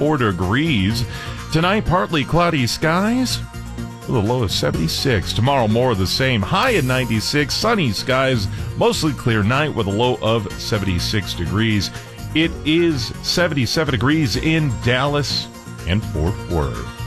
74 degrees. Tonight, partly cloudy skies with a low of 76. Tomorrow, more of the same. High at 96. Sunny skies, mostly clear night with a low of 76 degrees. It is 77 degrees in Dallas and Fort Worth.